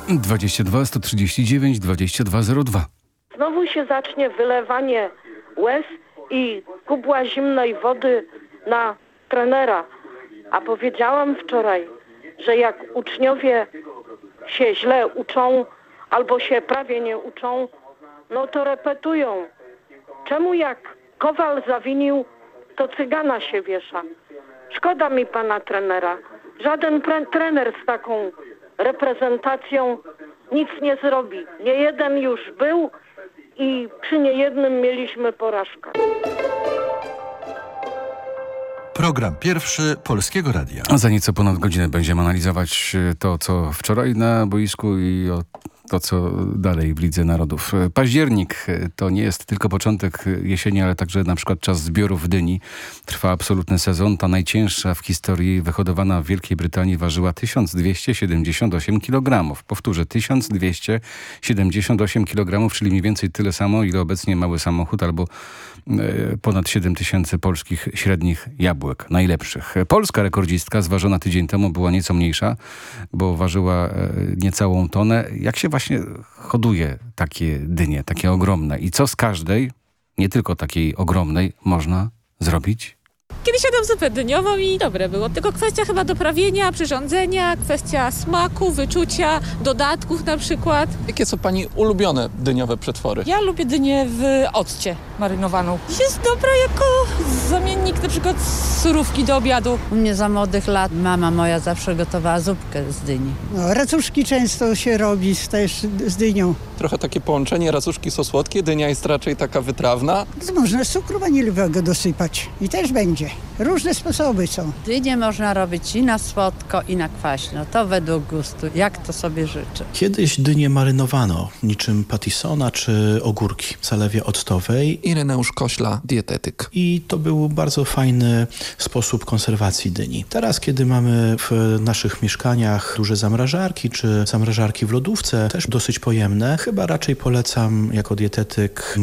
22 139 2202. Znowu się zacznie wylewanie łez i kubła zimnej wody na trenera. A powiedziałam wczoraj, że jak uczniowie się źle uczą albo się prawie nie uczą, no to repetują. Czemu jak Kowal zawinił, to Cygana się wiesza? Szkoda mi pana trenera. Żaden trener z taką reprezentacją nic nie zrobi. Nie jeden już był i przy niejednym mieliśmy porażkę. Program pierwszy Polskiego Radia. A za nieco ponad godzinę będziemy analizować to, co wczoraj na boisku i to, co dalej w Lidze Narodów. Październik to nie jest tylko początek jesieni, ale także na przykład czas zbiorów dyni. Trwa absolutny sezon. Ta najcięższa w historii wyhodowana w Wielkiej Brytanii ważyła 1278 kg. Powtórzę, 1278 kg, czyli mniej więcej tyle samo, ile obecnie mały samochód albo ponad 7000 polskich średnich jabłek, najlepszych. Polska rekordzistka zważona tydzień temu była nieco mniejsza, bo ważyła niecałą tonę. Jak się właśnie hoduje takie dynie, takie ogromne? I co z każdej, nie tylko takiej ogromnej, można zrobić? Kiedyś jadłam zupę dyniową i dobre było. Tylko kwestia chyba doprawienia, przyrządzenia, kwestia smaku, wyczucia, dodatków na przykład. Jakie są pani ulubione dyniowe przetwory? Ja lubię dynię w occie marynowaną. Jest dobra jako zamiennik na przykład surówki do obiadu. U mnie za młodych lat mama moja zawsze gotowała zupkę z dyni. No, racuszki często się robi też z dynią. Trochę takie połączenie, racuszki są słodkie, dynia jest raczej taka wytrawna. Można cukru waniliowego dosypać i też będzie. Różne sposoby są. Dynię można robić i na słodko, i na kwaśno. To według gustu, jak to sobie życzy. Kiedyś dynię marynowano, niczym patisona czy ogórki w zalewie octowej. Ireneusz Kośla, dietetyk. I to był bardzo fajny sposób konserwacji dyni. Teraz, kiedy mamy w naszych mieszkaniach duże zamrażarki, czy zamrażarki w lodówce, też dosyć pojemne, chyba raczej polecam jako dietetyk